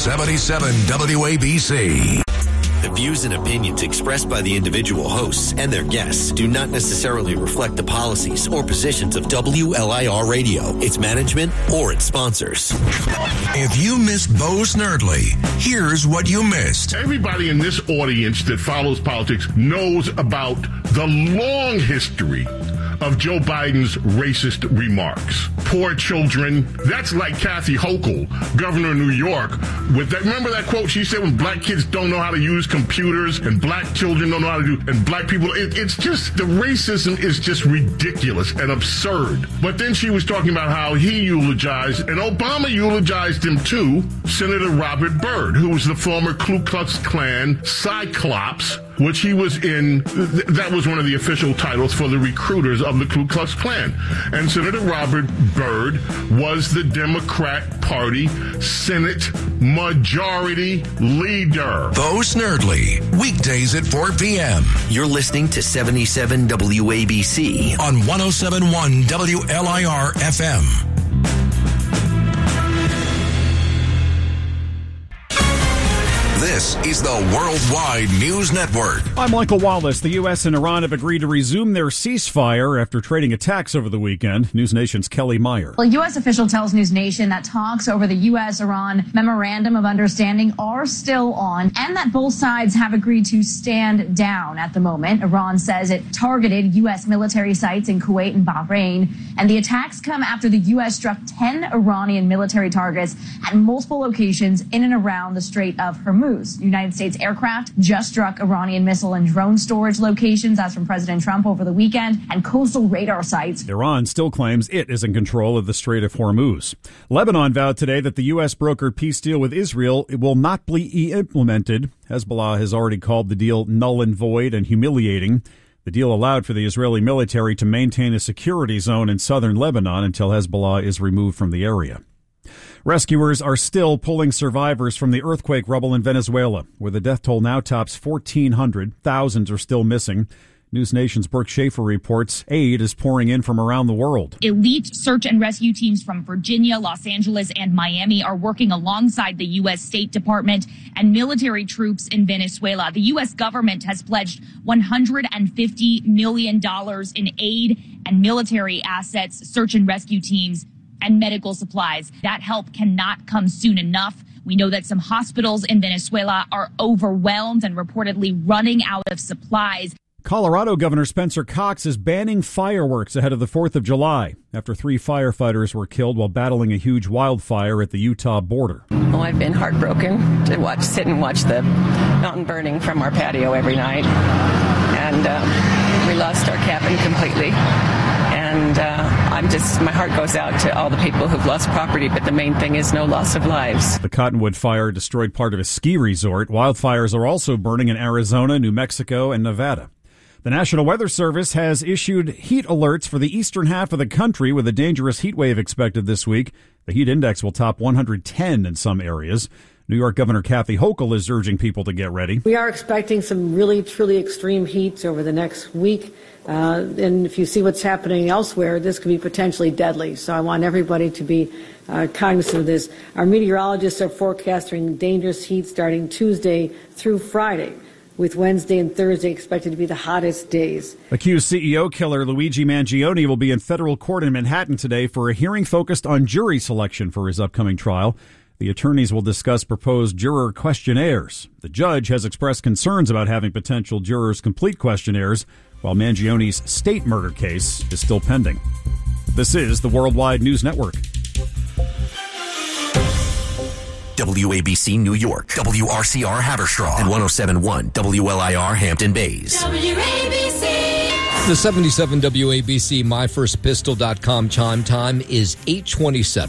77 WABC. The views and opinions expressed by the individual hosts and their guests do not necessarily reflect the policies or positions of WLIR Radio, its management, or its sponsors. If you missed Bo Snerdley, here's what you missed. Everybody in this audience that follows politics knows about the long history of Joe Biden's racist remarks. Poor children. That's like Kathy Hochul, governor of New York, with that. Remember that quote she said, when black kids don't know how to use computers and black children don't know how to do, and black people, it's just, the racism is just ridiculous and absurd. But then she was talking about how he eulogized, and Obama eulogized him too, Senator Robert Byrd, who was the former Ku Klux Klan Cyclops, which he was in. That was one of the official titles for the recruiters of the Ku Klux Klan. And Senator Robert Byrd was the Democrat Party Senate Majority Leader. Bo Snerdley, weekdays at 4 p.m. You're listening to 77 WABC on 107.1 WLIR FM. This is the Worldwide News Network. I'm Michael Wallace. The U.S. and Iran have agreed to resume their ceasefire after trading attacks over the weekend. News Nation's Kelly Meyer. Well, a U.S. official tells News Nation that talks over the U.S.-Iran Memorandum of Understanding are still on, and that both sides have agreed to stand down at the moment. Iran says it targeted U.S. military sites in Kuwait and Bahrain, and the attacks come after the U.S. struck 10 Iranian military targets at multiple locations in and around the Strait of Hormuz. United States aircraft just struck Iranian missile and drone storage locations, as from President Trump over the weekend, and coastal radar sites. Iran still claims it is in control of the Strait of Hormuz. Lebanon vowed today that the U.S. brokered peace deal with Israel will not be implemented. Hezbollah has already called the deal null and void and humiliating. The deal allowed for the Israeli military to maintain a security zone in southern Lebanon until Hezbollah is removed from the area. Rescuers are still pulling survivors from the earthquake rubble in Venezuela, where the death toll now tops 1,400. Thousands are still missing. News Nation's Brooke Schaefer reports aid is pouring in from around the world. Elite search and rescue teams from Virginia, Los Angeles, and Miami are working alongside the U.S. State Department and military troops in Venezuela. The U.S. government has pledged $150 million in aid and military assets, search and rescue teams, and medical supplies. That help cannot come soon enough. We know that some hospitals in Venezuela are overwhelmed and reportedly running out of supplies. Colorado Governor Spencer Cox is banning fireworks ahead of the 4th of July after 3 firefighters were killed while battling a huge wildfire at the Utah border. Oh, I've been heartbroken to sit and watch the mountain burning from our patio every night. And we lost our cabin completely. And my heart goes out to all the people who've lost property, but the main thing is no loss of lives. The Cottonwood fire destroyed part of a ski resort. Wildfires are also burning in Arizona, New Mexico, and Nevada. The National Weather Service has issued heat alerts for the eastern half of the country with a dangerous heat wave expected this week. The heat index will top 110 in some areas. New York Governor Kathy Hochul is urging people to get ready. We are expecting some really, truly extreme heat over the next week. And if you see what's happening elsewhere, this could be potentially deadly. So I want everybody to be cognizant of this. Our meteorologists are forecasting dangerous heat starting Tuesday through Friday, with Wednesday and Thursday expected to be the hottest days. Accused CEO killer Luigi Mangione will be in federal court in Manhattan today for a hearing focused on jury selection for his upcoming trial. The attorneys will discuss proposed juror questionnaires. The judge has expressed concerns about having potential jurors complete questionnaires, while Mangione's state murder case is still pending. This is the Worldwide News Network. WABC New York, WRCR Haverstraw, and 107.1 WLIR Hampton Bays. The 77 WABC MyFirstPistol.com chime time is 8:27.